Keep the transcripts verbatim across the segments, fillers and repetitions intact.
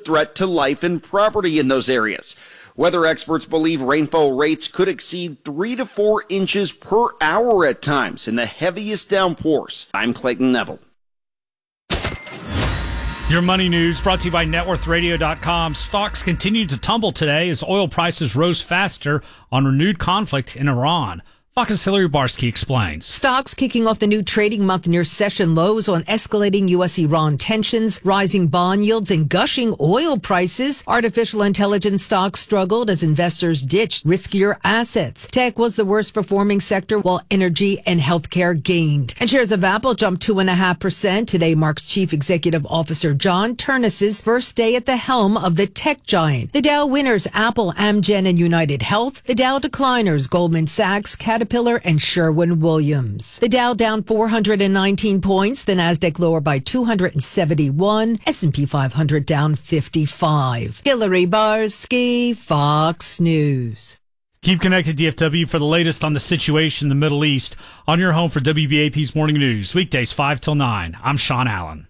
threat to life and property in those areas. Weather experts believe rainfall rates could exceed three to four inches per hour at times in the heaviest downpours. I'm Clayton Neville. Your money news brought to you by net worth radio dot com. Stocks continued to tumble today as oil prices rose faster on renewed conflict in Iran. Fox's Hillary Barsky explains. Stocks kicking off the new trading month near session lows on escalating U S Iran tensions, rising bond yields, and gushing oil prices. Artificial intelligence stocks struggled as investors ditched riskier assets. Tech was the worst performing sector, while energy and healthcare gained. And shares of Apple jumped two point five percent. Today marks Chief Executive Officer John Ternus's first day at the helm of the tech giant. The Dow winners, Apple, Amgen, and United Health. The Dow decliners, Goldman Sachs, Caterpillar, and Sherwin-Williams. The Dow down four hundred nineteen points, the Nasdaq lower by two hundred seventy-one, S and P five hundred down fifty-five. Hillary Barsky, Fox News. Keep connected, D F W, for the latest on the situation in the Middle East on your home for W B A P's Morning News, weekdays five till nine. I'm Sean Allen.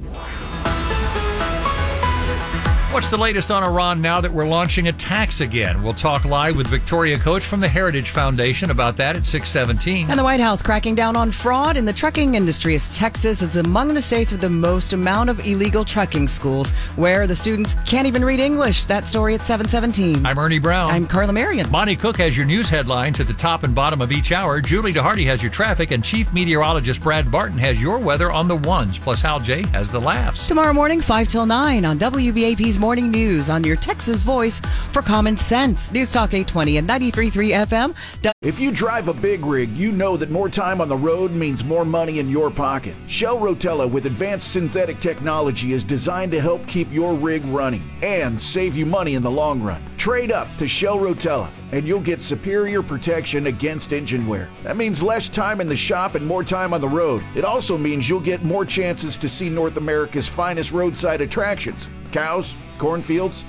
What's the latest on Iran now that we're launching attacks again? We'll talk live with Victoria Coach from the Heritage Foundation about that at six seventeen. And the White House cracking down on fraud in the trucking industry as Texas is among the states with the most amount of illegal trucking schools where the students can't even read English. That story at seven seventeen. I'm Ernie Brown. I'm Carla Marion. Monty Cook has your news headlines at the top and bottom of each hour. Julie DeHarty has your traffic, and Chief Meteorologist Brad Barton has your weather on the ones. Plus Hal J has the laughs. Tomorrow morning, five till nine on W B A P's Morning News on your Texas voice for common sense. News Talk eight twenty and ninety-three point three F M. If you drive a big rig, you know that more time on the road means more money in your pocket. Shell Rotella with advanced synthetic technology is designed to help keep your rig running and save you money in the long run. Trade up to Shell Rotella and you'll get superior protection against engine wear. That means less time in the shop and more time on the road. It also means you'll get more chances to see North America's finest roadside attractions. Cows, cornfields,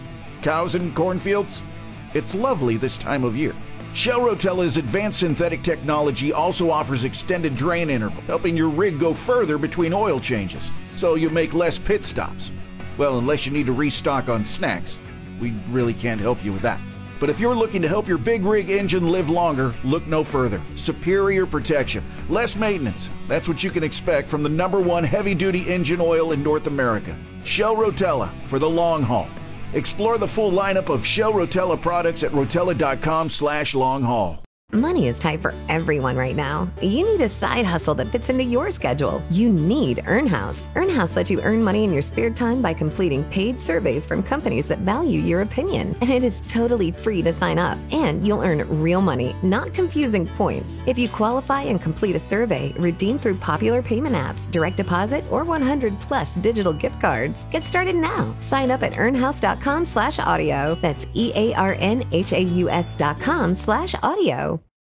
cows and cornfields. It's lovely this time of year. Shell Rotella's advanced synthetic technology also offers extended drain interval, helping your rig go further between oil changes, so you make less pit stops. Well, unless you need to restock on snacks. We really can't help you with that. But if you're looking to help your big rig engine live longer, look no further. Superior protection, less maintenance. That's what you can expect from the number one heavy-duty engine oil in North America. Shell Rotella for the long haul. Explore the full lineup of Shell Rotella products at rotella.com slash long haul. Money is tight for everyone right now. You need a side hustle that fits into your schedule. You need EarnHouse. EarnHouse lets you earn money in your spare time by completing paid surveys from companies that value your opinion. And it is totally free to sign up. And you'll earn real money, not confusing points. If you qualify and complete a survey, redeem through popular payment apps, direct deposit, or one hundred plus digital gift cards. Get started now. Sign up at earnhouse.com slash audio. That's E-A-R-N-H-A-U-S dot com slash audio.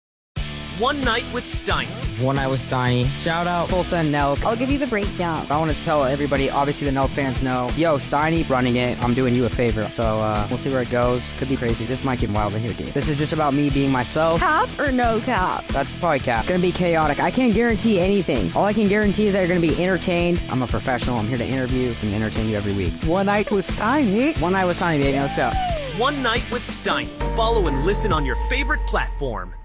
One Night with Steiny. One Night with Steiny. Shout out Tulsa and Nelk. I'll give you the breakdown. I want to tell everybody, obviously the Nelk fans know, yo, Steiny running it. I'm doing you a favor. So uh, we'll see where it goes. Could be crazy. This might get wild in here, dude. This is just about me being myself. Cap or no cap? That's probably cap. Gonna be chaotic. I can't guarantee anything. All I can guarantee is that you're gonna be entertained. I'm a professional. I'm here to interview and entertain you every week. One Night with Steiny. One Night with Steiny, baby. Let's go. One Night with Steiny. Follow and listen on your favorite platform.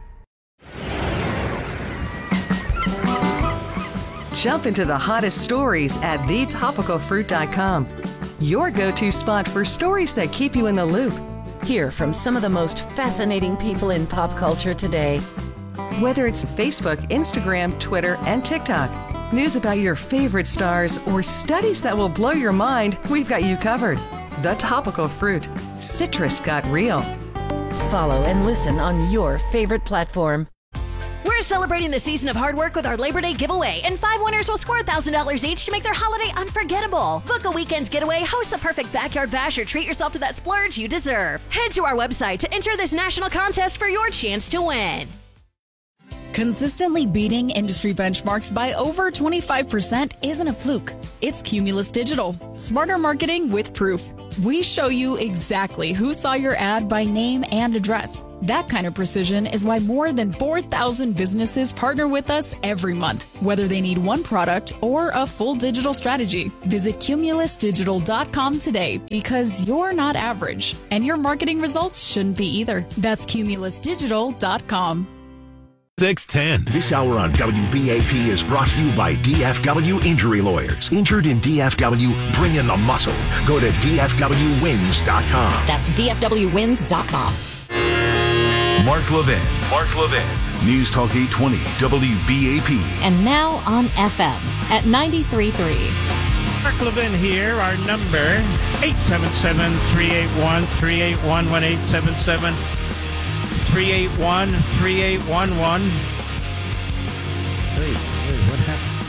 Jump into the hottest stories at the topical fruit dot com. Your go-to spot for stories that keep you in the loop. Hear from some of the most fascinating people in pop culture today. Whether it's Facebook, Instagram, Twitter, and TikTok, news about your favorite stars, or studies that will blow your mind, we've got you covered. The Topical Fruit. Citrus got real. Follow and listen on your favorite platform. We're celebrating the season of hard work with our Labor Day giveaway, and five winners will score one thousand dollars each to make their holiday unforgettable. Book a weekend getaway, host the perfect backyard bash, or treat yourself to that splurge you deserve. Head to our website to enter this national contest for your chance to win. Consistently beating industry benchmarks by over twenty-five percent isn't a fluke. It's Cumulus Digital. Smarter marketing with proof. We show you exactly who saw your ad by name and address. That kind of precision is why more than four thousand businesses partner with us every month, whether they need one product or a full digital strategy. Visit cumulus digital dot com today because you're not average, and your marketing results shouldn't be either. That's cumulus digital dot com. six ten. This hour on W B A P is brought to you by D F W Injury Lawyers. Injured in D F W? Bring in the muscle. Go to D F W wins dot com. That's D F W wins dot com. Mark Levin. Mark Levin. News Talk eight twenty W B A P. And now on F M at ninety-three point three. Mark Levin here. Our number, eight seven seven, three eight one, three eight one one, eight seven seven, three eight one, three eight one one. Wait, wait, what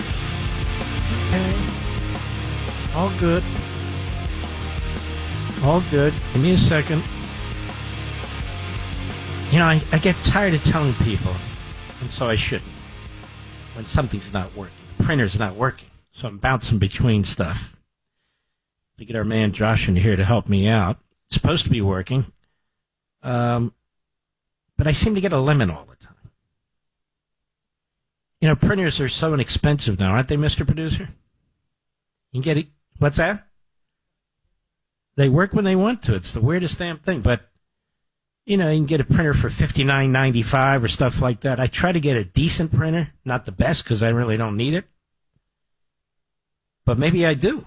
happened? Okay. All good. All good. Give me a second. You know, I, I get tired of telling people, and so I shouldn't, when something's not working. The printer's not working, so I'm bouncing between stuff. To get our man Josh in here to help me out. It's supposed to be working. Um... But I seem to get a lemon all the time. You know, printers are so inexpensive now, aren't they, Mister Producer? You can get it. What's that? They work when they want to. It's the weirdest damn thing. But, you know, you can get a printer for fifty-nine ninety-five or stuff like that. I try to get a decent printer. Not the best because I really don't need it. But maybe I do.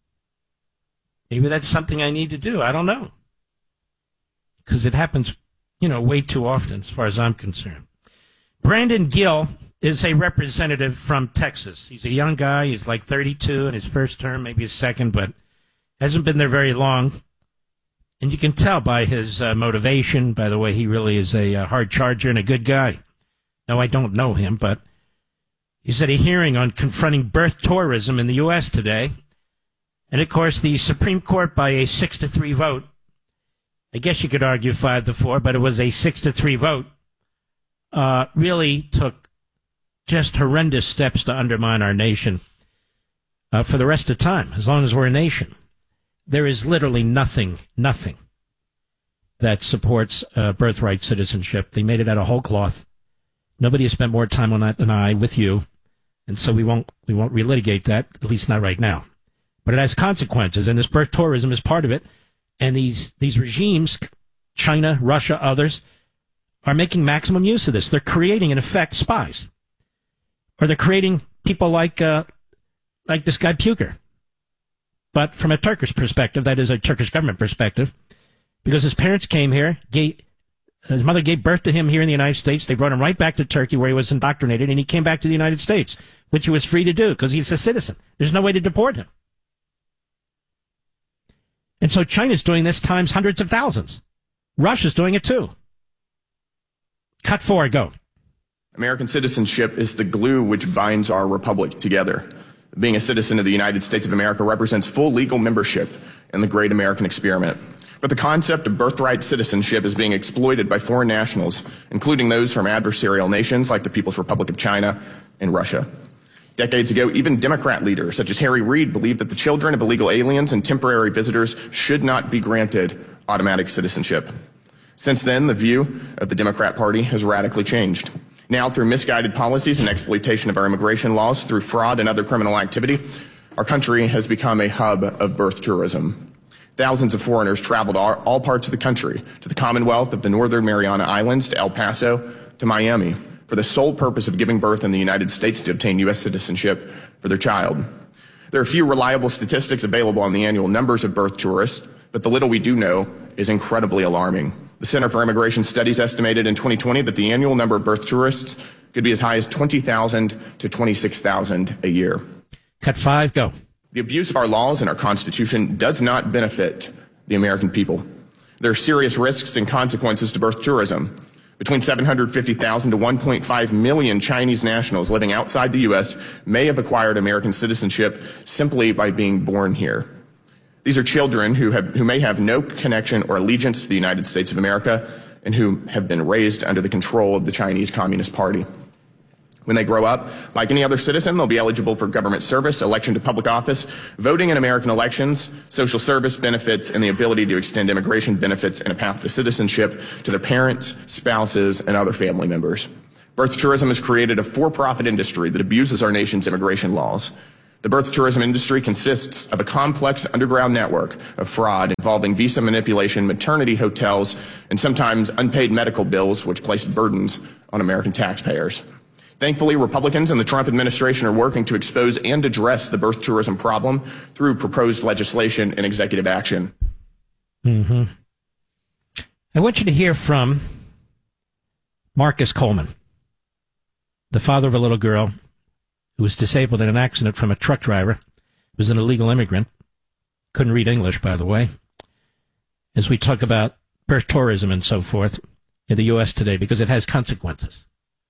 Maybe that's something I need to do. I don't know. Because it happens, you know, way too often as far as I'm concerned. Brandon Gill is a representative from Texas. He's a young guy. He's like thirty-two in his first term, maybe his second, but hasn't been there very long. And you can tell by his uh, motivation, by the way, he really is a uh, hard charger and a good guy. No, I don't know him, but he's at a hearing on confronting birth tourism in the U S today. And, of course, the Supreme Court, by a six to three vote, I guess you could argue five to four, but it was a six to three vote, uh, really took just horrendous steps to undermine our nation uh, for the rest of time, as long as we're a nation. There is literally nothing, nothing that supports uh, birthright citizenship. They made it out of whole cloth. Nobody has spent more time on that than I with you, and so we won't we won't relitigate that, at least not right now. But it has consequences, and this birth tourism is part of it. And these these regimes, China, Russia, others, are making maximum use of this. They're creating, in effect, spies, or they're creating people like uh, like this guy Puker. But from a Turkish perspective, that is a Turkish government perspective, because his parents came here, gave, his mother gave birth to him here in the United States. They brought him right back to Turkey where he was indoctrinated, and he came back to the United States, which he was free to do because he's a citizen. There's no way to deport him. And so China's doing this times hundreds of thousands. Russia's doing it too. Cut four, go. American citizenship is the glue which binds our republic together. Being a citizen of the United States of America represents full legal membership in the great American experiment. But the concept of birthright citizenship is being exploited by foreign nationals, including those from adversarial nations like the People's Republic of China and Russia. Decades ago, even Democrat leaders such as Harry Reid believed that the children of illegal aliens and temporary visitors should not be granted automatic citizenship. Since then, the view of the Democrat Party has radically changed. Now, through misguided policies and exploitation of our immigration laws, through fraud and other criminal activity, our country has become a hub of birth tourism. Thousands of foreigners travel to all, all parts of the country, to the Commonwealth of the Northern Mariana Islands, to El Paso, to Miami, for the sole purpose of giving birth in the United States to obtain U S citizenship for their child. There are few reliable statistics available on the annual numbers of birth tourists, but the little we do know is incredibly alarming. The Center for Immigration Studies estimated in twenty twenty that the annual number of birth tourists could be as high as twenty thousand to twenty-six thousand a year. Cut five, go. The abuse of our laws and our Constitution does not benefit the American people. There are serious risks and consequences to birth tourism. Between seven hundred fifty thousand to one point five million Chinese nationals living outside the U S may have acquired American citizenship simply by being born here. These are children who have, who may have no connection or allegiance to the United States of America and who have been raised under the control of the Chinese Communist Party. When they grow up, like any other citizen, they'll be eligible for government service, election to public office, voting in American elections, social service benefits, and the ability to extend immigration benefits and a path to citizenship to their parents, spouses, and other family members. Birth tourism has created a for-profit industry that abuses our nation's immigration laws. The birth tourism industry consists of a complex underground network of fraud involving visa manipulation, maternity hotels, and sometimes unpaid medical bills, which place burdens on American taxpayers. Thankfully, Republicans and the Trump administration are working to expose and address the birth tourism problem through proposed legislation and executive action. Mm-hmm. I want you to hear from Marcus Coleman, the father of a little girl who was disabled in an accident from a truck driver, who was an illegal immigrant, couldn't read English, by the way, as we talk about birth tourism and so forth in the U S today, because it has consequences.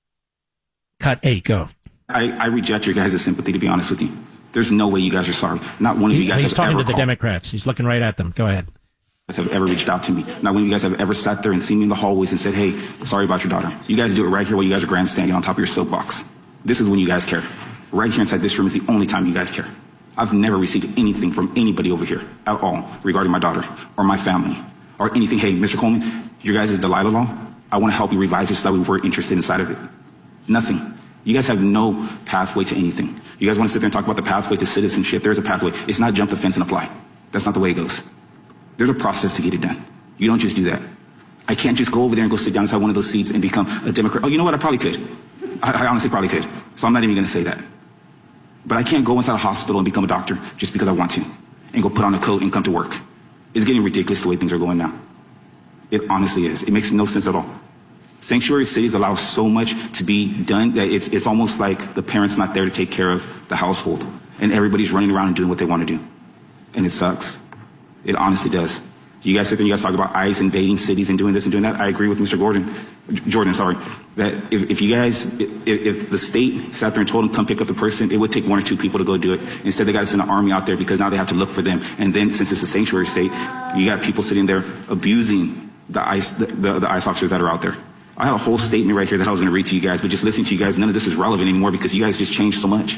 Cut eight, go. I, I reject your guys' sympathy, to be honest with you. There's no way you guys are sorry. Not one of he, you guys he's have talking ever to the called. Democrats. He's looking right at them. Go ahead. You guys have ever reached out to me. Not one of you guys have ever sat there and seen me in the hallways and said, hey, sorry about your daughter. You guys do it right here while you guys are grandstanding on top of your soapbox. This is when you guys care. Right here inside this room is the only time you guys care. I've never received anything from anybody over here at all regarding my daughter or my family or anything. Hey, Mister Coleman, your guys' Delilah law, I want to help you revise this so that we were interested inside of it. Nothing. You guys have no pathway to anything. You guys want to sit there and talk about the pathway to citizenship. There's a pathway. It's not jump the fence and apply. That's not the way it goes. There's a process to get it done. You don't just do that. I can't just go over there and go sit down inside one of those seats and become a Democrat. Oh, you know what? I probably could. I, I honestly probably could. So I'm not even going to say that. But I can't go inside a hospital and become a doctor just because I want to and go put on a coat and come to work. It's getting ridiculous the way things are going now. It honestly is. It makes no sense at all. Sanctuary cities allow so much to be done that it's, it's almost like the parent's not there to take care of the household and everybody's running around and doing what they want to do. And it sucks. It honestly does. You guys sit there and you guys talk about ICE invading cities and doing this and doing that. I agree with Mister Gordon, Jordan, sorry, that if, if you guys, if, if the state sat there and told them come pick up the person, it would take one or two people to go do it. Instead, they got to send an army out there because now they have to look for them. And then since it's a sanctuary state, you got people sitting there abusing the ICE, the, the, the ICE officers that are out there. I have a whole statement right here that I was going to read to you guys, but just listening to you guys, none of this is relevant anymore because you guys just changed so much.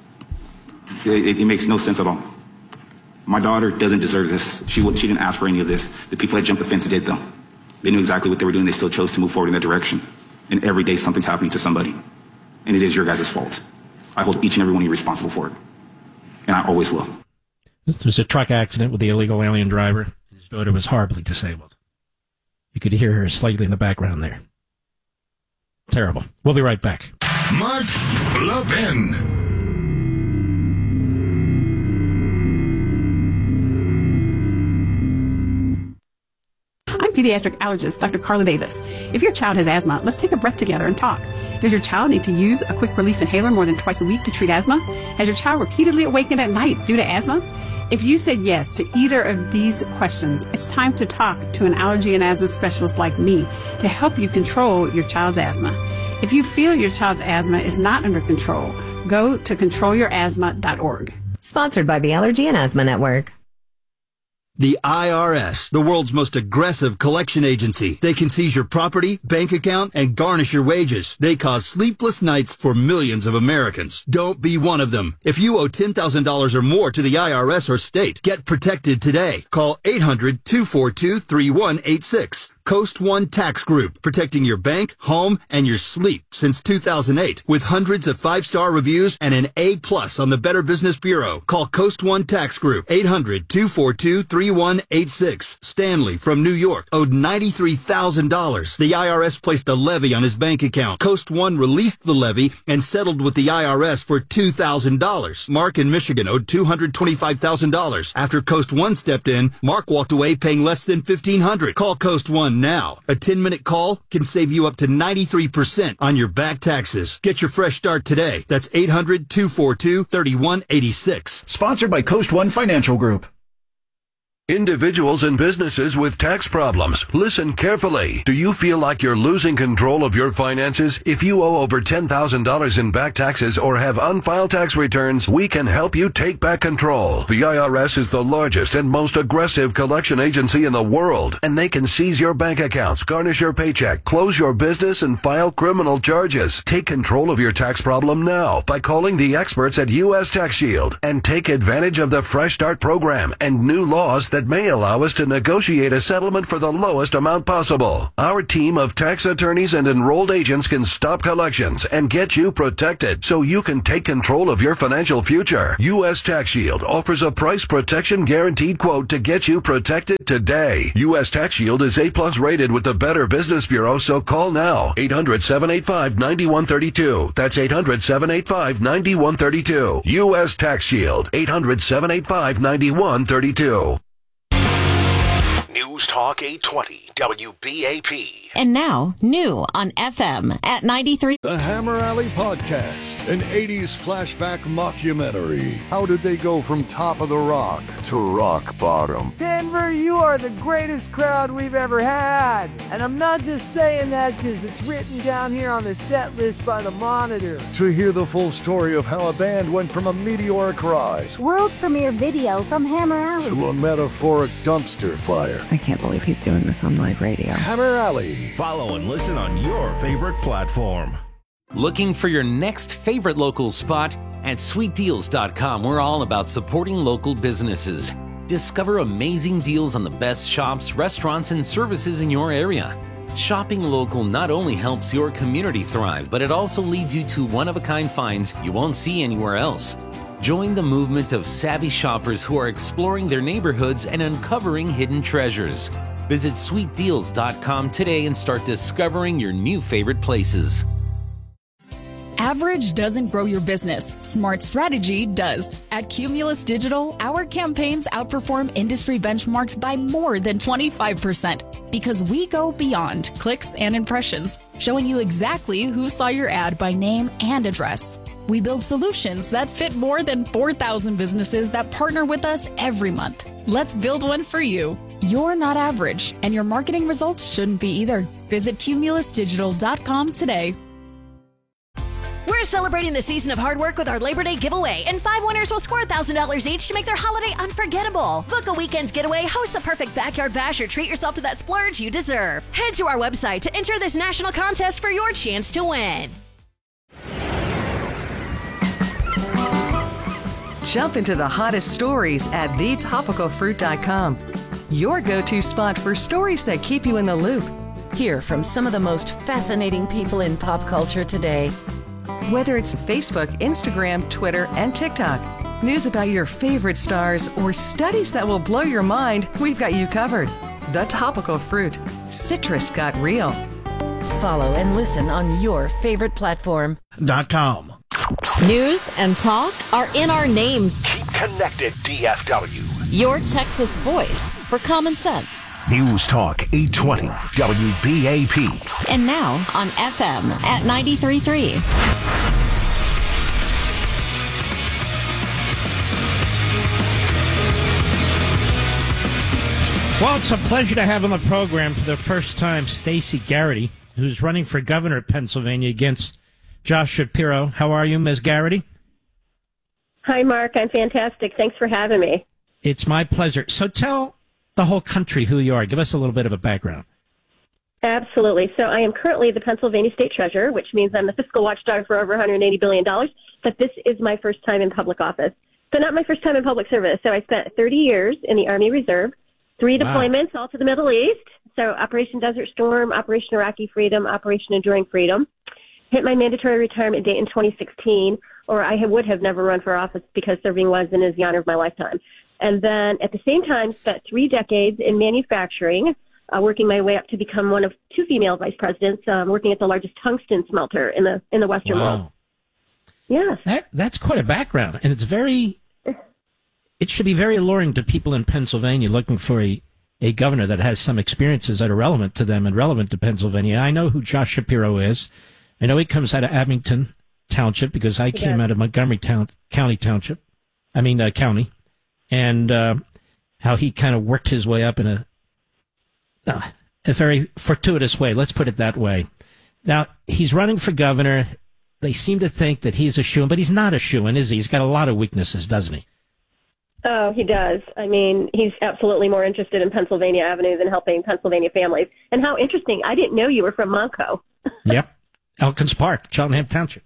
It, it, it makes no sense at all. My daughter doesn't deserve this. She, she didn't ask for any of this. The people that jumped the fence did, though. They knew exactly what they were doing. They still chose to move forward in that direction. And every day something's happening to somebody. And it is your guys' fault. I hold each and every one of you responsible for it. And I always will. There's a truck accident with the illegal alien driver. His daughter was horribly disabled. You could hear her slightly in the background there. Terrible. We'll be right back. Mark Levin. I'm pediatric allergist Doctor Carla Davis. If your child has asthma, let's take a breath together and talk. Does your child need to use a quick relief inhaler more than twice a week to treat asthma? Has your child repeatedly awakened at night due to asthma? If you said yes to either of these questions, it's time to talk to an allergy and asthma specialist like me to help you control your child's asthma. If you feel your child's asthma is not under control, go to control your asthma dot org. Sponsored by the Allergy and Asthma Network. The I R S, the world's most aggressive collection agency. They can seize your property, bank account, and garnish your wages. They cause sleepless nights for millions of Americans. Don't be one of them. If you owe ten thousand dollars or more to the I R S or state, get protected today. Call eight hundred, two four two, three one eight six. Coast One Tax Group, protecting your bank, home, and your sleep since two thousand eight. With hundreds of five-star reviews and an A plus on the Better Business Bureau. Call Coast One Tax Group, eight hundred, two four two, three one eight six. Stanley from New York owed ninety-three thousand dollars. The I R S placed a levy on his bank account. Coast One released the levy and settled with the I R S for two thousand dollars. Mark in Michigan owed two hundred twenty-five thousand dollars. After Coast One stepped in, Mark walked away paying less than fifteen hundred dollars. Call Coast One now. A ten-minute call can save you up to ninety-three percent on your back taxes. Get your fresh start today. That's eight hundred, two four two, three one eight six. Sponsored by Coast One Financial Group. Individuals and businesses with tax problems, listen carefully. Do you feel like you're losing control of your finances? If you owe over ten thousand dollars in back taxes or have unfiled tax returns, we can help you take back control. The I R S is the largest and most aggressive collection agency in the world, and they can seize your bank accounts, garnish your paycheck, close your business, and file criminal charges. Take control of your tax problem now by calling the experts at U S Tax Shield and take advantage of the Fresh Start program and new laws that that may allow us to negotiate a settlement for the lowest amount possible. Our team of tax attorneys and enrolled agents can stop collections and get you protected so you can take control of your financial future. U S Tax Shield offers a price protection guaranteed quote to get you protected today. U S Tax Shield is A plus rated with the Better Business Bureau, so call now. eight hundred, seven eight five, nine one three two. That's eight hundred, seven eight five, nine one three two. U S Tax Shield. eight hundred, seven eight five, nine one three two. News Talk eight twenty W B A P. And now, new on F M at ninety-three. The Hammer Alley Podcast, an eighties flashback mockumentary. How did they go from top of the rock to rock bottom? Denver, you are the greatest crowd we've ever had. And I'm not just saying that because it's written down here on the set list by the Monitor. To hear the full story of how a band went from a meteoric rise, world premiere video from Hammer Alley, to a metaphoric dumpster fire. I can't believe he's doing this on live radio. Hammer Alley. Follow and listen on your favorite platform. Looking for your next favorite local spot? At sweet deals dot com, we're all about supporting local businesses. Discover amazing deals on the best shops, restaurants, and services in your area. Shopping local not only helps your community thrive, but it also leads you to one-of-a-kind finds you won't see anywhere else. Join the movement of savvy shoppers who are exploring their neighborhoods and uncovering hidden treasures. Visit sweet deals dot com today and start discovering your new favorite places. Average doesn't grow your business. Smart strategy does. At Cumulus Digital, our campaigns outperform industry benchmarks by more than twenty-five percent because we go beyond clicks and impressions, showing you exactly who saw your ad by name and address. We build solutions that fit more than four thousand businesses that partner with us every month. Let's build one for you. You're not average, and your marketing results shouldn't be either. Visit cumulus digital dot com today. We're celebrating the season of hard work with our Labor Day giveaway, and five winners will score one thousand dollars each to make their holiday unforgettable. Book a weekend getaway, host the perfect backyard bash, or treat yourself to that splurge you deserve. Head to our website to enter this national contest for your chance to win. Jump into the hottest stories at the topical fruit dot com. Your go-to spot for stories that keep you in the loop. Hear from some of the most fascinating people in pop culture today. Whether it's Facebook, Instagram, Twitter, and TikTok, news about your favorite stars, or studies that will blow your mind, we've got you covered. The Topical Fruit. Citrus got real. Follow and listen on your favorite platform. Dot com. News and talk are in our name. Keep connected, D F W. Your Texas voice for common sense. News Talk eight twenty W B A P. And now on F M at ninety-three point three. Well, it's a pleasure to have on the program for the first time Stacey Garrity, who's running for governor of Pennsylvania against Josh Shapiro. How are you, Miz Garrity? Hi, Mark. I'm fantastic. Thanks for having me. It's my pleasure. So tell the whole country who you are. Give us a little bit of a background. Absolutely. So I am currently the Pennsylvania State Treasurer, which means I'm the fiscal watchdog for over one hundred eighty billion dollars, but this is my first time in public office. So not my first time in public service. So I spent thirty years in the Army Reserve, three wow. deployments, all to the Middle East. So Operation Desert Storm, Operation Iraqi Freedom, Operation Enduring Freedom. Hit my mandatory retirement date in twenty sixteen, or I would have never run for office because serving was and is the honor of my lifetime. And then at the same time, spent three decades in manufacturing, uh, working my way up to become one of two female vice presidents, um, working at the largest tungsten smelter in the in the Western wow. world. Yes. That, that's quite a background, and it's very, it should be very alluring to people in Pennsylvania looking for a, a governor that has some experiences that are relevant to them and relevant to Pennsylvania. I know who Josh Shapiro is. I know he comes out of Abington Township because I came yes. out of Montgomery town, County Township. I mean, uh, county. And uh, how he kind of worked his way up in a uh, a very fortuitous way. Let's put it that way. Now, he's running for governor. They seem to think that he's a shoo-in, but he's not a shoo-in, is he? He's got a lot of weaknesses, doesn't he? Oh, he does. I mean, he's absolutely more interested in Pennsylvania Avenue than helping Pennsylvania families. And how interesting. I didn't know you were from Monco. Yep. Elkins Park, Cheltenham Township.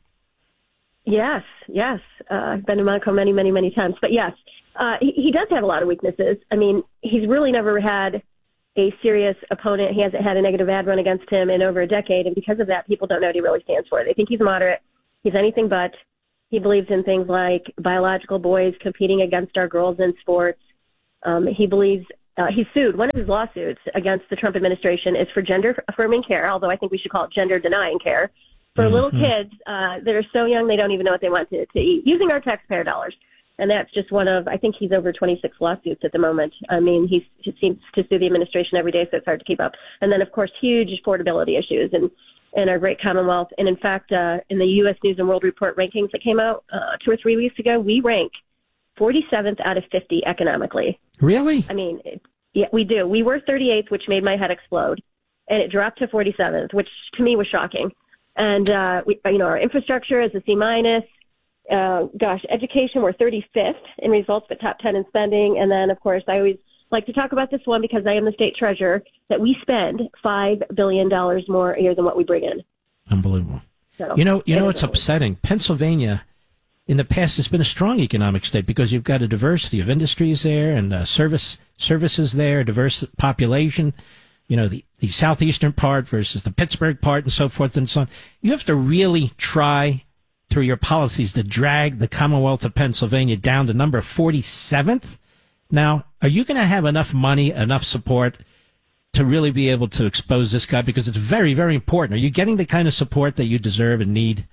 Yes, yes. Uh, I've been to Monco many, many, many times. But yes, uh, he, he does have a lot of weaknesses. I mean, he's really never had a serious opponent. He hasn't had a negative ad run against him in over a decade. And because of that, people don't know what he really stands for. They think he's moderate. He's anything but. He believes in things like biological boys competing against our girls in sports. Um, he believes uh, he's sued. One of his lawsuits against the Trump administration is for gender-affirming care, although I think we should call it gender-denying care, for mm-hmm. little kids uh, that are so young they don't even know what they want to, to eat, using our taxpayer dollars. And that's just one of, I think he's over twenty-six lawsuits at the moment. I mean, he's, he seems to sue the administration every day, so it's hard to keep up. And then, of course, huge affordability issues and in our great Commonwealth. And in fact, uh, in the U S News and World Report rankings that came out uh, two or three weeks ago, we rank forty-seventh out of fifty economically. Really? I mean, it, yeah, we do. We were thirty-eighth, which made my head explode. And it dropped to forty-seventh, which to me was shocking. And, uh, we, you know, our infrastructure is a C minus. Uh, gosh, education, we're thirty-fifth in results, but top ten in spending. And then, of course, I always like to talk about this one because I am the state treasurer, that we spend five billion dollars more a year than what we bring in. Unbelievable. So, you know, you know what's upsetting? Pennsylvania, in the past, has been a strong economic state because you've got a diversity of industries there and uh, service services there, a diverse population. You know, the, the southeastern part versus the Pittsburgh part and so forth and so on. You have to really try through your policies to drag the Commonwealth of Pennsylvania down to number forty-seventh. Now, are you going to have enough money, enough support to really be able to expose this guy? Because it's very, very important. Are you getting the kind of support that you deserve and need?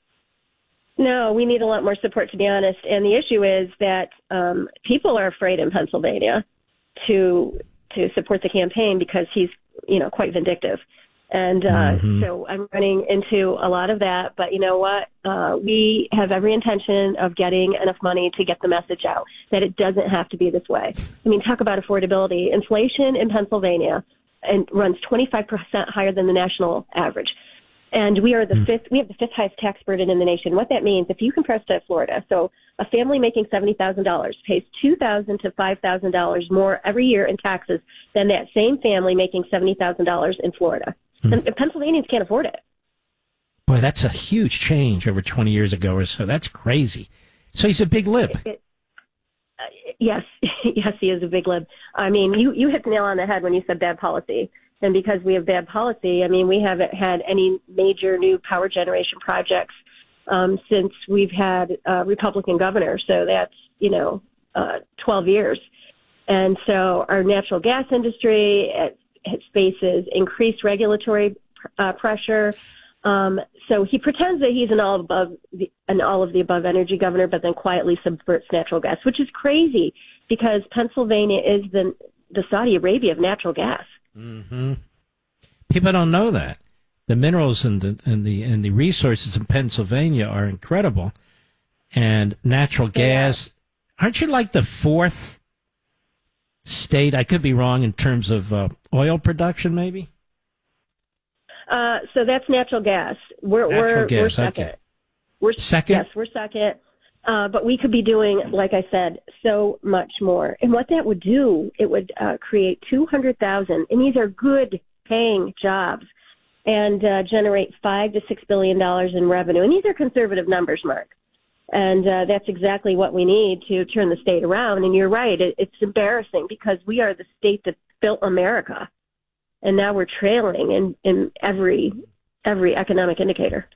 No, we need a lot more support, to be honest. And the issue is that um, people are afraid in Pennsylvania to to support the campaign because he's, you know, quite vindictive. And uh, mm-hmm. so I'm running into a lot of that. But you know what? Uh, we have every intention of getting enough money to get the message out that it doesn't have to be this way. I mean, talk about affordability. Inflation in Pennsylvania and runs twenty-five percent higher than the national average. And we are the mm. fifth, we have the fifth highest tax burden in the nation. What that means, if you compress to Florida, so a family making seventy thousand dollars pays two thousand dollars to five thousand dollars more every year in taxes than that same family making seventy thousand dollars in Florida. And Pennsylvanians can't afford it. Boy, that's a huge change over twenty years ago or so. That's crazy. So he's a big lib. It, it, uh, yes, yes, he is a big lib. I mean, you, you hit the nail on the head when you said bad policy. And because we have bad policy, I mean, we haven't had any major new power generation projects um, since we've had a Republican governor. So that's, you know, uh, twelve years. And so our natural gas industry it, it faces increased regulatory uh, pressure. Um, so he pretends that he's an all above the, an all of the above energy governor, but then quietly subverts natural gas, which is crazy because Pennsylvania is the the Saudi Arabia of natural gas. Mm-hmm. People don't know that the minerals and the and the and the resources in Pennsylvania are incredible, and natural gas. Yeah. Aren't you like the fourth state? I could be wrong in terms of uh, oil production, maybe. Uh, so that's natural gas. We're natural we're gas, we're second. Okay. We're second. Yes, we're second. Uh, but we could be doing, like I said, so much more. And what that would do, it would uh, create two hundred thousand, and these are good-paying jobs, and uh, generate five to six billion dollars in revenue. And these are conservative numbers, Mark. And uh, that's exactly what we need to turn the state around. And you're right, it, it's embarrassing because we are the state that built America, and now we're trailing in, in every every economic indicator.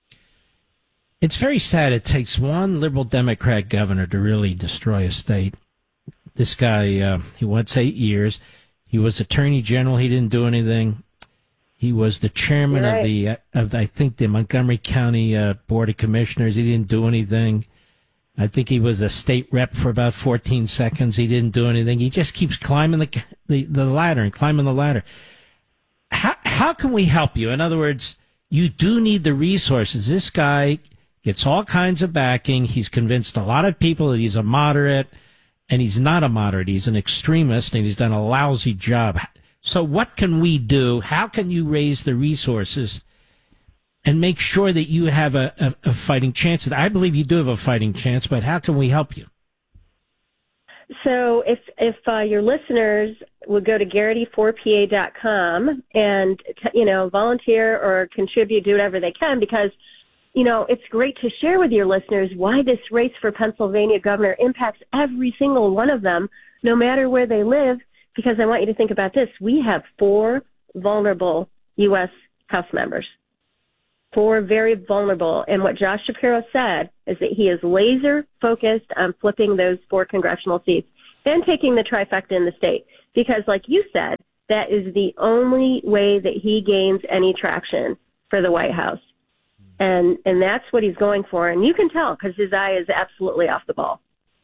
It's very sad. It takes one liberal Democrat governor to really destroy a state. This guy, uh, he wants eight years. He was attorney general. He didn't do anything. He was the chairman right. of the, uh, of I think the Montgomery County uh, Board of Commissioners. He didn't do anything. I think he was a state rep for about fourteen seconds. He didn't do anything. He just keeps climbing the the, the ladder and climbing the ladder. How how can we help you? In other words, you do need the resources. This guy gets all kinds of backing. He's convinced a lot of people that he's a moderate, and he's not a moderate. He's an extremist, and he's done a lousy job. So what can we do? How can you raise the resources and make sure that you have a, a, a fighting chance? I believe you do have a fighting chance, but how can we help you? So if if uh, your listeners would go to Garrity four P A dot com and, you know, volunteer or contribute, do whatever they can, because, you know, it's great to share with your listeners why this race for Pennsylvania governor impacts every single one of them, no matter where they live, because I want you to think about this. We have four vulnerable U S House members, four very vulnerable. And what Josh Shapiro said is that he is laser focused on flipping those four congressional seats and taking the trifecta in the state. Because like you said, that is the only way that he gains any traction for the White House. And and that's what he's going for. And you can tell because his eye is absolutely off the ball.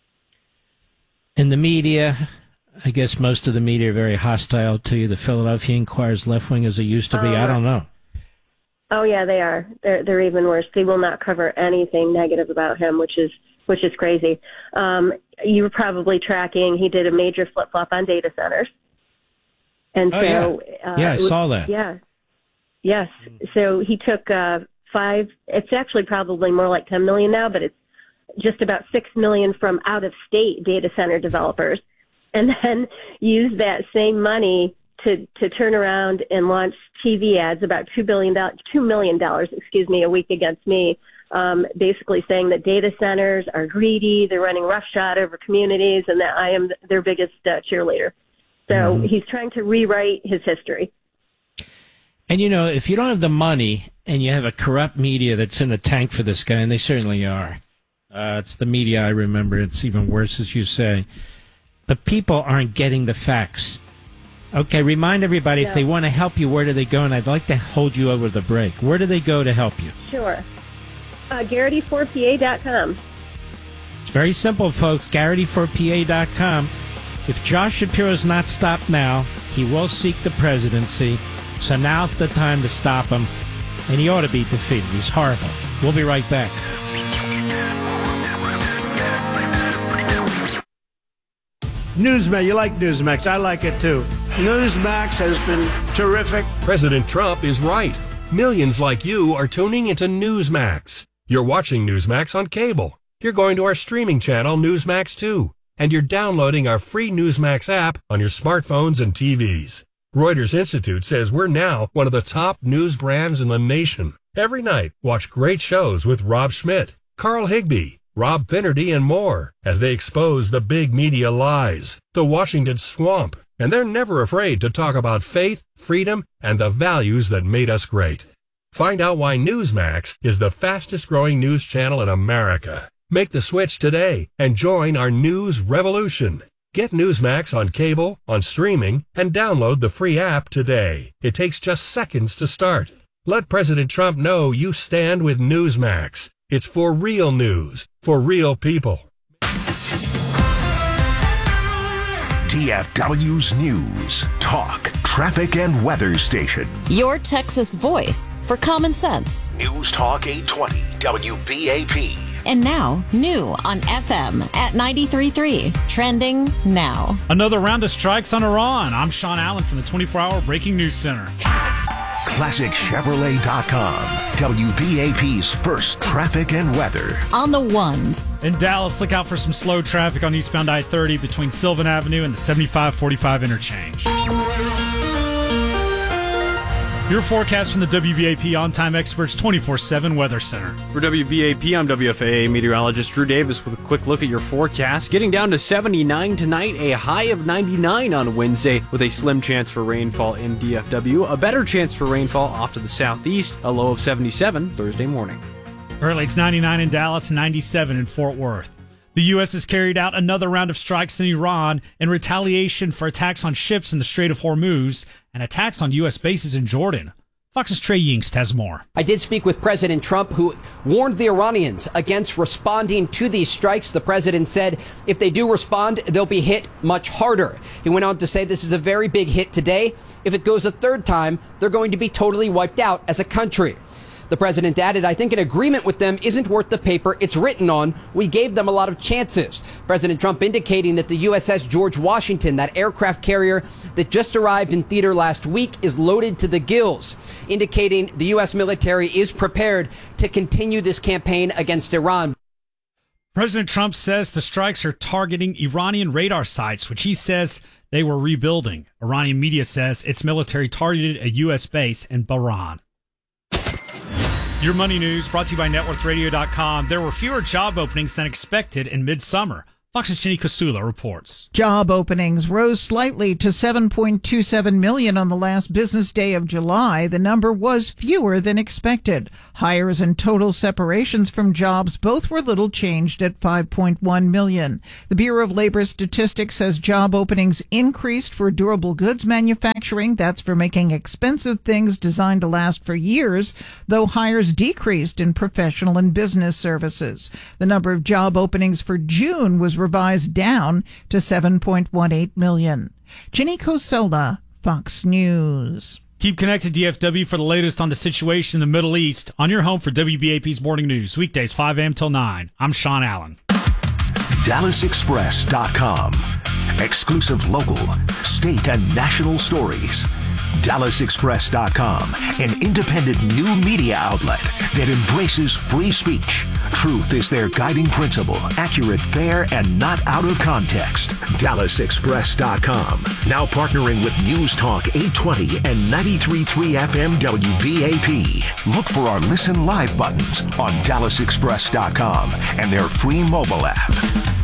In the media, I guess most of the media are very hostile to you. The Philadelphia Inquirer's left wing as it used to be. Uh, I don't know. Oh yeah, they are. They're they're even worse. They will not cover anything negative about him, which is which is crazy. Um, you were probably tracking. He did a major flip flop on data centers, and oh, so yeah, uh, yeah I was, saw that. Yeah, yes. So he took uh, five. It's actually probably more like ten million now, but it's just about six million from out of state data center developers, and then used that same money to to turn around and launch T V ads, about two billion dollars, two million dollars, excuse me, a week against me, um, basically saying that data centers are greedy, they're running roughshod over communities, and that I am their biggest uh, cheerleader. So mm-hmm. he's trying to rewrite his history. And, you know, if you don't have the money and you have a corrupt media that's in the tank for this guy, and they certainly are, uh, it's the media I remember, it's even worse, as you say, the people aren't getting the facts. Okay, remind everybody, yeah. if they want to help you, where do they go? And I'd like to hold you over the break. Where do they go to help you? Sure. Uh, Garrity four P A dot com. It's very simple, folks. Garrity four P A dot com. If Josh Shapiro's not stopped now, he will seek the presidency. So now's the time to stop him. And he ought to be defeated. He's horrible. We'll be right back. Newsmax, you like Newsmax. I like it too. Newsmax has been terrific. President Trump is right. Millions like you are tuning into Newsmax. You're watching Newsmax on cable. You're going to our streaming channel, Newsmax two. And you're downloading our free Newsmax app on your smartphones and T Vs. Reuters Institute says we're now one of the top news brands in the nation. Every night, watch great shows with Rob Schmidt, Carl Higbie, Rob Finnerty, and more as they expose the big media lies, the Washington swamp, and they're never afraid to talk about faith, freedom, and the values that made us great. Find out why Newsmax is the fastest growing news channel in America. Make the switch today and join our news revolution. Get Newsmax on cable, on streaming, and download the free app today. It takes just seconds to start. Let President Trump know you stand with Newsmax. It's for real news, for real people. D F W's News, Talk, Traffic, and Weather Station. Your Texas voice for common sense. News Talk eight twenty W B A P. And now, new on F M at ninety-three point three. Trending now. Another round of strikes on Iran. I'm Sean Allen from the twenty-four hour Breaking News Center. Classic Chevrolet dot com. W B A P's first traffic and weather. On the ones. In Dallas, look out for some slow traffic on eastbound I thirty between Sylvan Avenue and the seventy-five forty-five interchange. Your forecast from the W B A P On-Time Experts twenty-four seven Weather Center. For W B A P, I'm W F A A meteorologist Drew Davis with a quick look at your forecast. Getting down to seventy-nine tonight, a high of ninety-nine on Wednesday with a slim chance for rainfall in D F W. A better chance for rainfall off to the southeast, a low of seventy-seven Thursday morning. Currently, it's ninety-nine in Dallas, ninety-seven in Fort Worth. The U S has carried out another round of strikes in Iran in retaliation for attacks on ships in the Strait of Hormuz and attacks on U S bases in Jordan. Fox's Trey Yingst has more. I did speak with President Trump, who warned the Iranians against responding to these strikes. The president said if they do respond, they'll be hit much harder. He went on to say this is a very big hit today. If it goes a third time, they're going to be totally wiped out as a country. The president added, I think an agreement with them isn't worth the paper it's written on. We gave them a lot of chances. President Trump indicating that the U S S George Washington, that aircraft carrier that just arrived in theater last week, is loaded to the gills, indicating the U S military is prepared to continue this campaign against Iran. President Trump says the strikes are targeting Iranian radar sites, which he says they were rebuilding. Iranian media says its military targeted a U S base in Bahrain. Your money news brought to you by net worth radio dot com. There were fewer job openings than expected in midsummer. Fox's Jenny Kasula reports. Job openings rose slightly to seven point two seven million on the last business day of July. The number was fewer than expected. Hires and total separations from jobs both were little changed at five point one million. The Bureau of Labor Statistics says job openings increased for durable goods manufacturing. That's for making expensive things designed to last for years, though hires decreased in professional and business services. The number of job openings for June was revised down to seven point one eight million. Ginny Cosola, Fox News. Keep connected, D F W, for the latest on the situation in the Middle East on your home for W B A P's Morning News, weekdays five a.m. till nine. I'm Sean Allen. Dallas Express dot com. Exclusive local, state, and national stories. Dallas Express dot com, an independent new media outlet that embraces free speech. Truth is their guiding principle, accurate, fair, and not out of context. Dallas Express dot com, now partnering with News Talk eight twenty and ninety-three point three F M W B A P. Look for our Listen Live buttons on Dallas Express dot com and their free mobile app.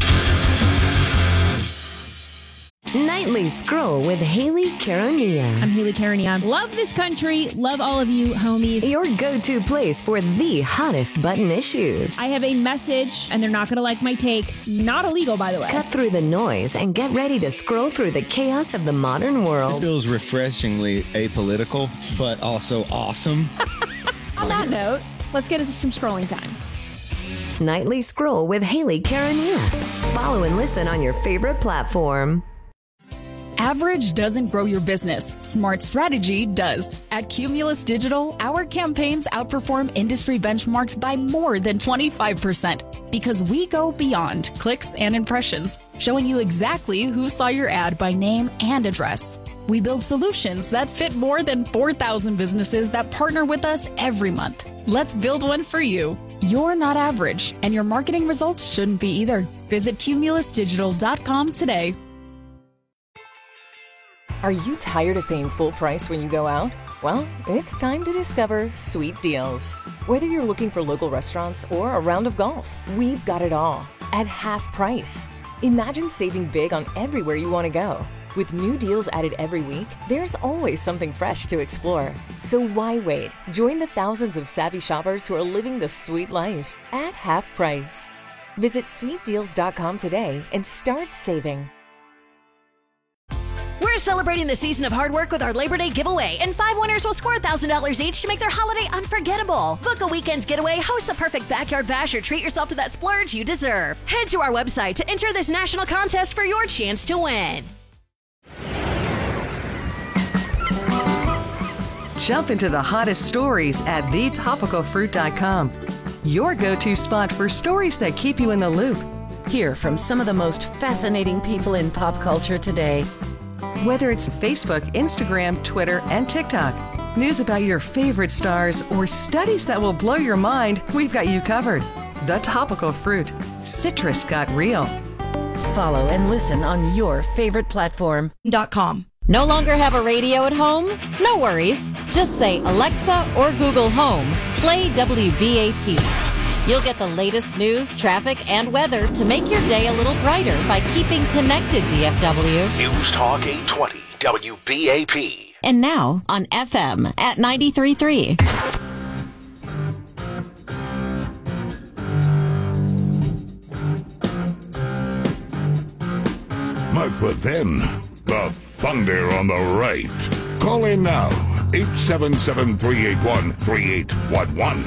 Nightly Scroll with Haley Caronia. I'm Haley Caronia. Love this country. Love all of you, homies. Your go-to place for the hottest button issues. I have a message, and they're not going to like my take. Not illegal, by the way. Cut through the noise and get ready to scroll through the chaos of the modern world. This feels refreshingly apolitical, but also awesome. On that note, let's get into some scrolling time. Nightly Scroll with Haley Caronia. Follow and listen on your favorite platform. Average doesn't grow your business. Smart strategy does. At Cumulus Digital, our campaigns outperform industry benchmarks by more than twenty-five percent because we go beyond clicks and impressions, showing you exactly who saw your ad by name and address. We build solutions that fit more than four thousand businesses that partner with us every month. Let's build one for you. You're not average, and your marketing results shouldn't be either. Visit Cumulus Digital dot com today. Are you tired of paying full price when you go out? Well, it's time to discover Sweet Deals. Whether you're looking for local restaurants or a round of golf, we've got it all at half price. Imagine saving big on everywhere you want to go. With new deals added every week, there's always something fresh to explore. So why wait? Join the thousands of savvy shoppers who are living the sweet life at half price. Visit Sweet Deals dot com today and start saving. We're celebrating the season of hard work with our Labor Day giveaway, and five winners will score one thousand dollars each to make their holiday unforgettable. Book a weekend getaway, host the perfect backyard bash, or treat yourself to that splurge you deserve. Head to our website to enter this national contest for your chance to win. Jump into the hottest stories at the topical fruit dot com. Your go-to spot for stories that keep you in the loop. Hear from some of the most fascinating people in pop culture today. Whether it's Facebook, Instagram, Twitter, and TikTok, news about your favorite stars, or studies that will blow your mind, we've got you covered. The Topical Fruit. Citrus got real. Follow and listen on your favorite platform. Dot com. No longer have a radio at home? No worries. Just say, Alexa or Google Home, play W B A P. You'll get the latest news, traffic, and weather to make your day a little brighter by keeping connected, D F W. News Talk eight twenty, W B A P. And now on F M at ninety-three point three. Mark the then, the thunder on the right. Call in now, eight seven seven, three eight one, three eight one one.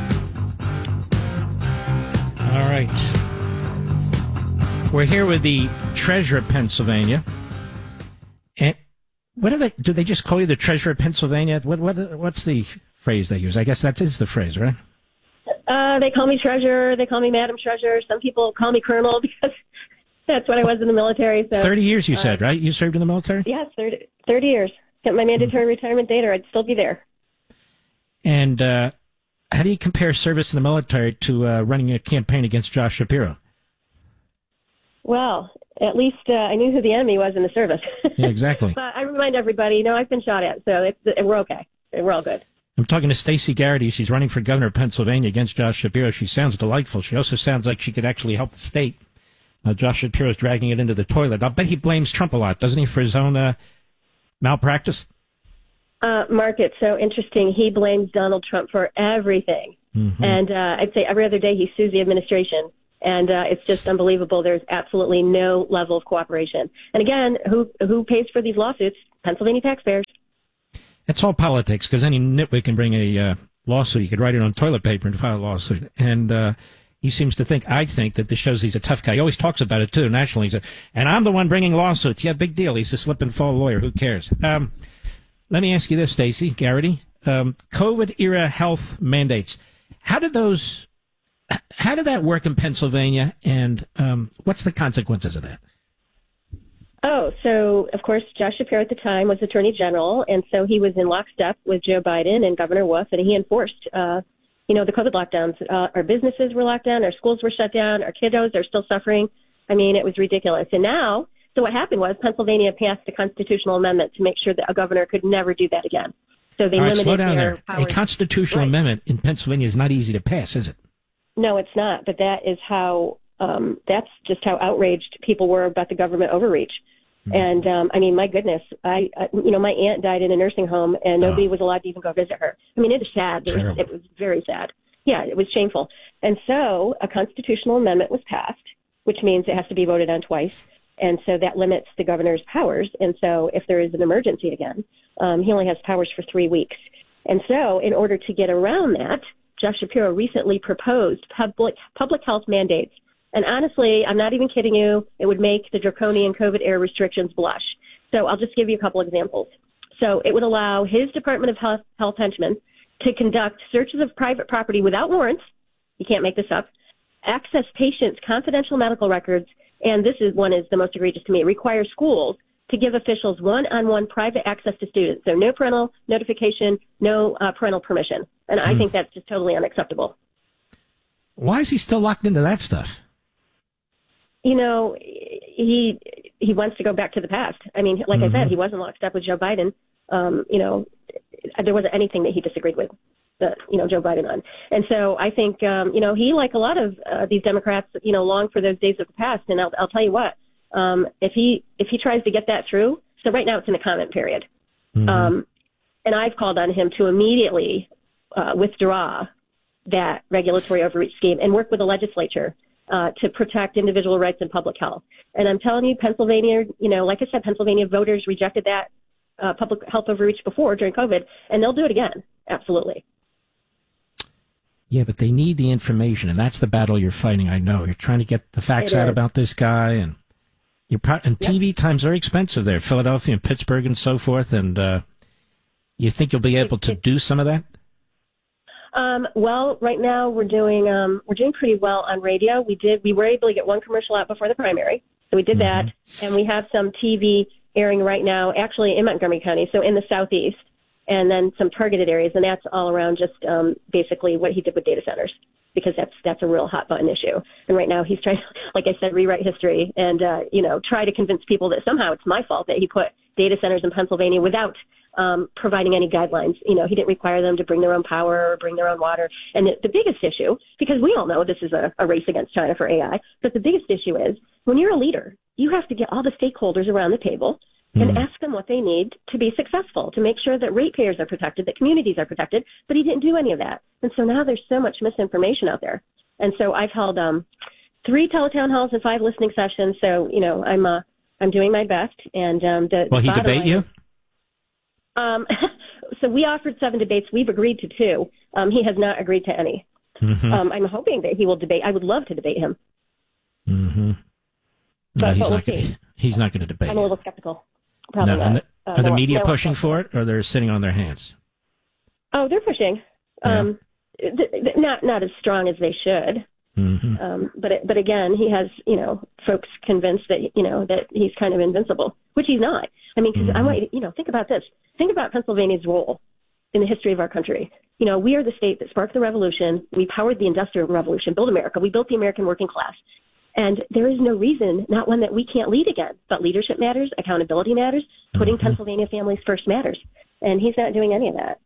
All right. We're here with the Treasurer of Pennsylvania. And what do they, do they just call you the Treasurer of Pennsylvania? What, what, what's the phrase they use. I guess that is the phrase, right? Uh, they call me treasurer. They call me Madam Treasurer. Some people call me Colonel because that's what I was in the military. So thirty years, you uh, said, right? You served in the military? Yes, thirty, thirty years. Got my mandatory mm-hmm. retirement date, or I'd still be there. And uh, how do you compare service in the military to uh, running a campaign against Josh Shapiro? Well, at least uh, I knew who the enemy was in the service. Yeah, exactly. But I remind everybody, you know, I've been shot at, so it's, we're okay. We're all good. I'm talking to Stacey Garrity. She's running for governor of Pennsylvania against Josh Shapiro. She sounds delightful. She also sounds like she could actually help the state. Uh, Josh Shapiro's dragging it into the toilet. I'll bet he blames Trump a lot, doesn't he, for his own uh, malpractice? Uh, Mark, it's so interesting. He blames Donald Trump for everything. Mm-hmm. And uh, I'd say every other day he sues the administration. And uh, it's just unbelievable. There's absolutely no level of cooperation. And again, who who pays for these lawsuits? Pennsylvania taxpayers. It's all politics, because any nitwit can bring a uh, lawsuit. You could write it on toilet paper and file a lawsuit. And uh, he seems to think, I think, that this shows he's a tough guy. He always talks about it, too, nationally. He's a, and I'm the one bringing lawsuits. Yeah, big deal. He's a slip-and-fall lawyer. Who cares? Um, let me ask you this, Stacey Garrity. Um, COVID-era health mandates. How did those... How did that work in Pennsylvania, and um, what's the consequences of that? Oh, so, of course, Josh Shapiro at the time was Attorney General, and so he was in lockstep with Joe Biden and Governor Wolf, and he enforced, uh, you know, the COVID lockdowns. Uh, our businesses were locked down, our schools were shut down, our kiddos are still suffering. I mean, it was ridiculous. And now, so what happened was Pennsylvania passed a constitutional amendment to make sure that a governor could never do that again. So they All right, limited slow down their there. powers. A constitutional Right. amendment in Pennsylvania is not easy to pass, is it? No, it's not. But that is how, um, that's just how outraged people were about the government overreach. Mm-hmm. And, um, I mean, my goodness, I, I, you know, my aunt died in a nursing home and nobody oh. was allowed to even go visit her. I mean, it is sad. It was, it was very sad. Yeah, it was shameful. And so a constitutional amendment was passed, which means it has to be voted on twice. And so that limits the governor's powers. And so if there is an emergency again, um, he only has powers for three weeks. And so in order to get around that, Josh Shapiro recently proposed public public health mandates. And honestly, I'm not even kidding you, it would make the draconian COVID-era restrictions blush. So I'll just give you a couple examples. So it would allow his Department of Health, Health henchmen to conduct searches of private property without warrants. You can't make this up. Access patients' confidential medical records. And this is one is the most egregious to me. It requires schools to give officials one-on-one private access to students. So no parental notification, no uh, parental permission. And I mm. think that's just totally unacceptable. Why is he still locked into that stuff? You know, he he wants to go back to the past. I mean, like mm-hmm. I said, he wasn't locked up with Joe Biden. Um, you know, there wasn't anything that he disagreed with, the, you know, Joe Biden on. And so I think, um, you know, he, like a lot of uh, these Democrats, you know, long for those days of the past. And I'll, I'll tell you what. Um, if he if he tries to get that through, so right now it's in the comment period, mm-hmm. um, and I've called on him to immediately uh, withdraw that regulatory overreach scheme and work with the legislature uh, to protect individual rights and public health. And I'm telling you, Pennsylvania, you know, like I said, Pennsylvania voters rejected that uh, public health overreach before during COVID, and they'll do it again. Absolutely. Yeah, but they need the information, and that's the battle you're fighting. I know you're trying to get the facts It out is. about this guy, and. You're pro- and T V yep. time's very expensive there, Philadelphia and Pittsburgh and so forth. And uh, you think you'll be able to do some of that? Um, well, right now we're doing um, we're doing pretty well on radio. We did we were able to get one commercial out before the primary, so we did mm-hmm. that, and we have some T V airing right now, actually in Montgomery County, so in the southeast, and then some targeted areas, and that's all around just um, basically what he did with data centers. Because that's that's a real hot button issue. And right now he's trying, like I said, rewrite history and, uh, you know, try to convince people that somehow it's my fault that he put data centers in Pennsylvania without um, providing any guidelines. You know, he didn't require them to bring their own power or bring their own water. And the, the biggest issue, because we all know this is a, a race against China for A I, but the biggest issue is when you're a leader, you have to get all the stakeholders around the table and mm. ask them what they need to be successful, to make sure that ratepayers are protected, that communities are protected, but he didn't do any of that. And so now there's so much misinformation out there. And so I've held um, three teletown halls and five listening sessions, so, you know, I'm uh, I'm doing my best. And um, the Will he debate line, you? Um, so we offered seven debates. We've agreed to two. Um, he has not agreed to any. Mm-hmm. Um, I'm hoping that he will debate. I would love to debate him. Mm-hmm. No, But- he's, but we'll not gonna, he's not going to debate I'm a you. little skeptical. Probably No, not. and the- Uh, are the no- media no- pushing for it, or they're sitting on their hands? Oh, they're pushing. Yeah. Um, th- th- not not as strong as they should. Mm-hmm. Um, but it, but again, he has, you know, folks convinced that, you know, that he's kind of invincible, which he's not. I mean, because Mm-hmm. I want you to, you know, think about this. Think about Pennsylvania's role in the history of our country. You know, we are the state that sparked the revolution. We powered the Industrial Revolution, built America. We built the American working class. And there is no reason, not one that we can't lead again. But leadership matters, accountability matters, putting Mm-hmm. Pennsylvania families first matters. And he's not doing any of that.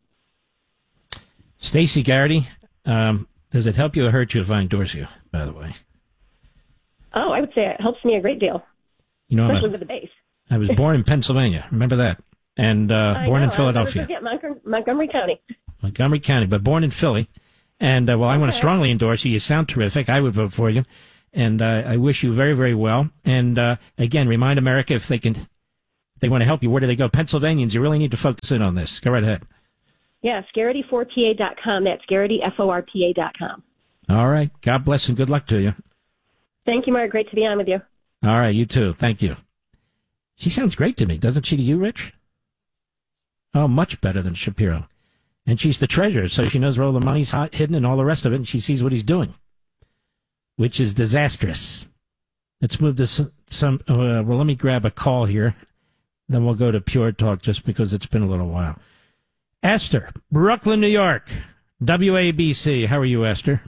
Stacey Garrity, um, does it help you or hurt you if I endorse you, by the way? Oh, I would say it helps me a great deal, You know, I'm especially a, with the base. I was born in Pennsylvania. Remember that? And uh, I born know, in Philadelphia. I forget Montgomery, Montgomery County. Montgomery County, but born in Philly. And, uh, well, I want to Okay. strongly endorse you. You sound terrific. I would vote for you. And uh, I wish you very, very well. And, uh, again, remind America if they can, if they want to help you, where do they go? Pennsylvanians, you really need to focus in on this. Go right ahead. Yes, Garrity four P A dot com. That's Garrity, F O R P A dot com. All right. God bless and good luck to you. Thank you, Mark. Great to be on with you. All right. You too. Thank you. She sounds great to me. Doesn't she to you, Rich? Oh, much better than Shapiro. And she's the treasurer, so she knows where all the money's hot, hidden and all the rest of it, and she sees what he's doing, which is disastrous. Let's move this some. Uh, well, let me grab a call here. Then we'll go to Pure Talk just because it's been a little while. Esther, Brooklyn, New York, W A B C. How are you, Esther?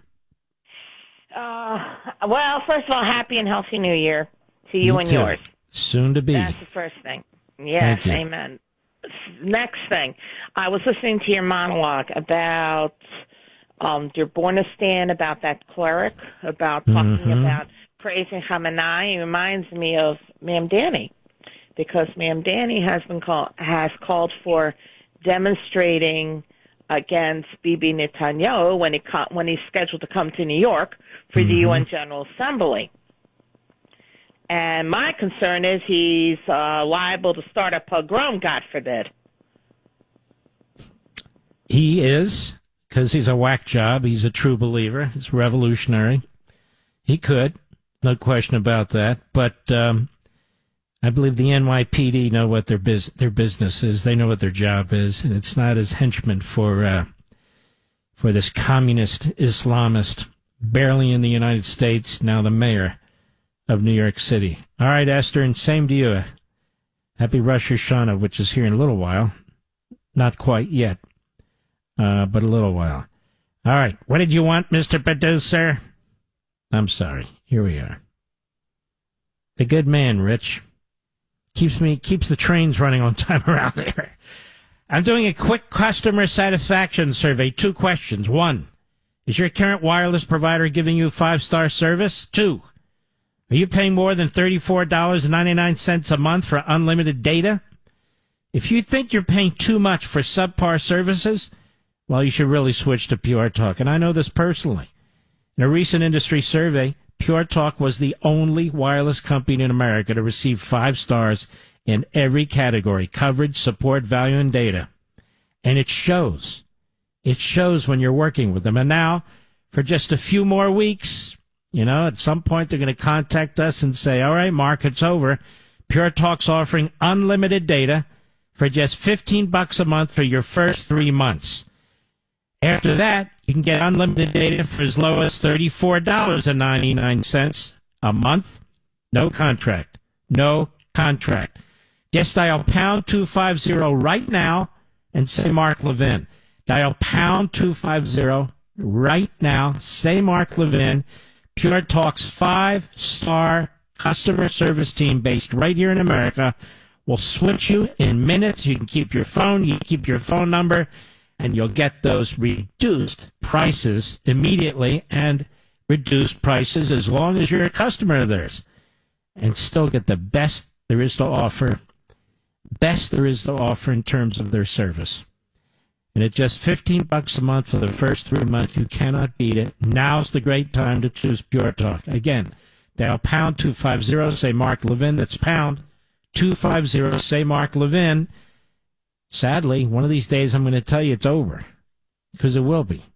Uh, well, first of all, happy and healthy New Year to you Me and too. yours. Soon to be. That's the first thing. Yes, Thank you. amen. Next thing, I was listening to your monologue about um, your Bornistan, about that cleric, about talking Mhm. about praising Khamenei. It reminds me of Ma'am Danny, because Ma'am Danny has been call, has called for demonstrating against Bibi Netanyahu when he co- when he's scheduled to come to New York for the U N General Assembly. And my concern is he's uh, liable to start a pogrom, God forbid. He is, because he's a whack job. He's a true believer. He's revolutionary. He could, no question about that. But um, I believe the N Y P D know what their bus- their business is. They know what their job is, and it's not as henchmen for uh, for this communist Islamist, barely in the United States, now the mayor of New York City. All right, Esther, and same to you. Happy Rosh Hashanah, which is here in a little while. Not quite yet, uh, but a little while. All right, what did you want, Mister Producer? I'm sorry. Here we are. The good man, Rich. Keeps me keeps the trains running on time around here. I'm doing a quick customer satisfaction survey. Two questions. One, is your current wireless provider giving you five-star service? Two, are you paying more than thirty-four dollars and ninety-nine cents a month for unlimited data? If you think you're paying too much for subpar services, well, you should really switch to Pure Talk. And I know this personally. In a recent industry survey, Pure Talk was the only wireless company in America to receive five stars in every category: coverage, support, value, and data. And it shows. It shows when you're working with them. And now, for just a few more weeks, you know, at some point they're going to contact us and say, all right, Mark, it's over. Pure Talk's offering unlimited data for just fifteen bucks a month for your first three months. After that, you can get unlimited data for as low as thirty-four dollars and ninety-nine cents a month. No contract. No contract. Just dial pound two fifty right now and say Mark Levin. Dial pound two fifty right now. Say Mark Levin. Pure Talk's five-star customer service team based right here in America will switch you in minutes. You can keep your phone. You can keep your phone number. And you'll get those reduced prices immediately and reduced prices as long as you're a customer of theirs. And still get the best there is to offer, best there is to offer in terms of their service. And at just fifteen bucks a month for the first three months, you cannot beat it. Now's the great time to choose Pure Talk. Again, dial pound two fifty, say Mark Levin. That's pound two fifty, say Mark Levin. Sadly, one of these days I'm going to tell you it's over, because it will be.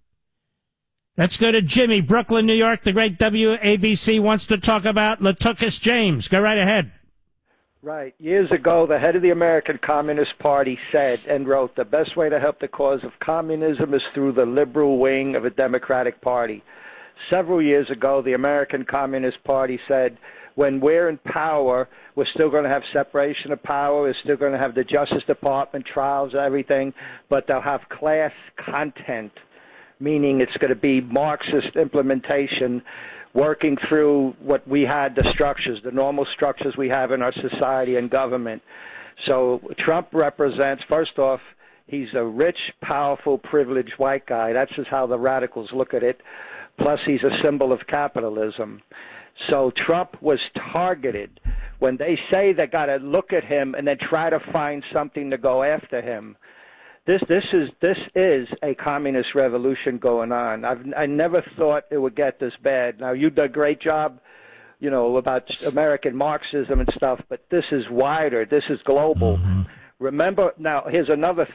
Let's go to Jimmy, Brooklyn, New York. The great W A B C wants to talk about Latucus James. Go right ahead. Right. Years ago, the head of the American Communist Party said and wrote, the best way to help the cause of communism is through the liberal wing of a Democratic Party. Several years ago, the American Communist Party said, when we're in power, we're still going to have separation of power, we're still going to have the Justice Department, trials, everything, but they'll have class content, meaning it's going to be Marxist implementation, working through what we had, the structures, the normal structures we have in our society and government. So Trump represents, first off, he's a rich, powerful, privileged white guy. That's just how the radicals look at it. Plus, he's a symbol of capitalism. So Trump was targeted. When they say they got to look at him and then try to find something to go after him, This this is this is a communist revolution going on. I've I never thought it would get this bad. Now you did a great job, you know, about American Marxism and stuff, but this is wider. This is global. Mm-hmm. Remember, now here's another